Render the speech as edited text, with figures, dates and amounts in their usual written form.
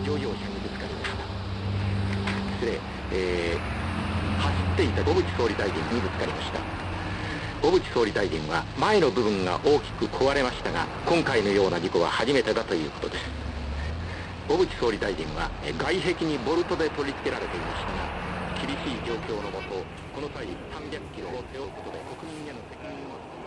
乗用車にぶつかりました。失礼、走っていた小渕総理大臣にぶつかりました。小渕総理大臣は前の部分が大きく壊れましたが、今回のような事故は初めてだということです。小渕総理大臣は外壁にボルトで取り付けられていましたが、厳しい状況のもと、この際300キロを背負うことで国民への責任を